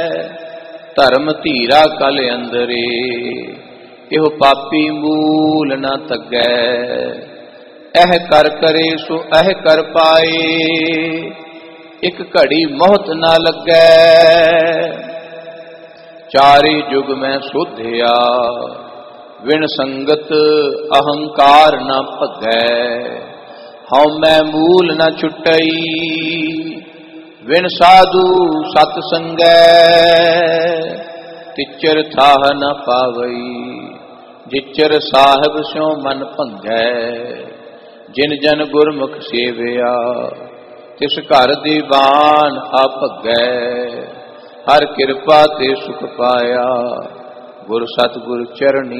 ਧਰਮ ਧੀਰਾ ਕਲ ਅੰਦਰੇ, ਇਹੋ ਪਾਪੀ ਮੂਲ ਨਾ ਤੱਗੈ। ਇਹ ਕਰ ਕਰੇ ਸੋ ਇਹ ਕਰ ਪਾਏ, ਇੱਕ ਘੜੀ ਮੋਹਤ ਨਾ ਲੱਗੈ। ਚਾਰੇ ਜੁਗ ਮੈਂ ਸੋਧਿਆ, ਵਿਣ ਸੰਗਤ ਅਹੰਕਾਰ ਨਾ ਭਗੈ। ਹਉ ਮੈਂ ਮੂਲ ਨਾ ਛੁਟਈ, ਵਿਣ ਸਾਧੂ ਸਤ ਸੰਗੈ। ਤਿਚਰ ਥਾਹ ਨ ਪਾਵਈ, ਜਿਚਰ ਸਾਹਿਬ ਸਿਉ ਮਨ ਭੰਗੈ। ਜਿਨ ਜਨ ਗੁਰਮੁਖ ਸੇਵਿਆ, ਤਿਸ ਘਰ ਦੀਵਾਨ ਆ ਭਗੈ। ਹਰ ਕਿਰਪਾ ਤੇ ਸੁਖ ਪਾਇਆ, ਗੁਰ ਸਤਿਗੁਰ ਚਰਣੀ